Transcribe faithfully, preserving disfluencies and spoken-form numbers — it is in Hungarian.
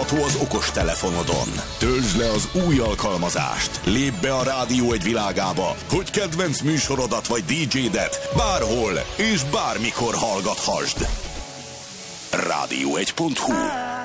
használható az okostelefonodon. Töltsd le az új alkalmazást. Lépj be a Rádió egy világába, hogy kedvenc műsorodat vagy dé dzsédet bárhol és bármikor hallgathasd. rádió egy pont hu